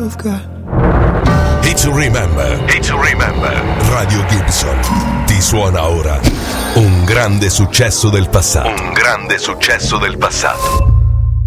I've got. It's Remember. It's Remember. Radio Gibson ti suona ora un grande successo del passato. Un grande successo del passato.